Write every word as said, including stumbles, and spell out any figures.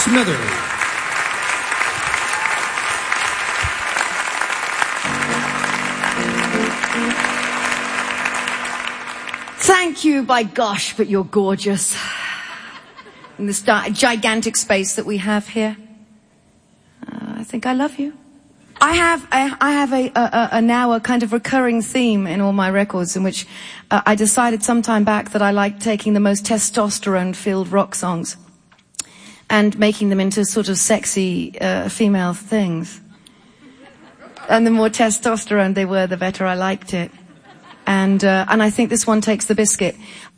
Smither. Thank you, by gosh, but you're gorgeous. In this gigantic space that we have here. Uh, I think I love you. I have, I, I have a, a, a now a kind of recurring theme in all my records in which uh, I decided some time back that I like taking the most testosterone-filled rock songs and making them into sort of sexy uh, female things. And the more testosterone they were, the better I liked it. And uh, and I think this one takes the biscuit.